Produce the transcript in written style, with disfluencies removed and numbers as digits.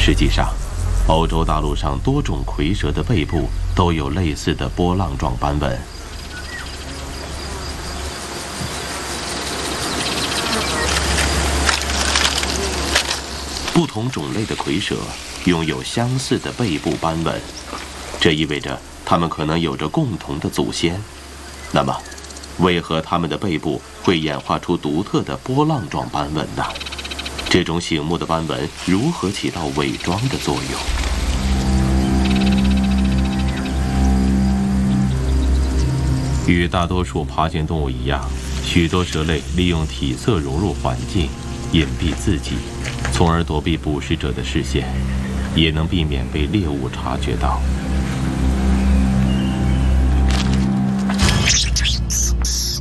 实际上，欧洲大陆上多种蝰蛇的背部都有类似的波浪状斑纹。不同种类的蝰蛇拥有相似的背部斑纹，这意味着它们可能有着共同的祖先。那么，为何它们的背部会演化出独特的波浪状斑纹呢？这种醒目的斑纹如何起到伪装的作用？与大多数爬行动物一样，许多蛇类利用体色融入环境，隐蔽自己，从而躲避捕食者的视线，也能避免被猎物察觉到。